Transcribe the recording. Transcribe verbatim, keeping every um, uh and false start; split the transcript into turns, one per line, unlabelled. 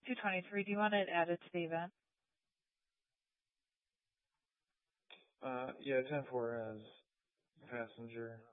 two twenty-three, do you want it added to the event?
Uh, yeah, ten four as passenger.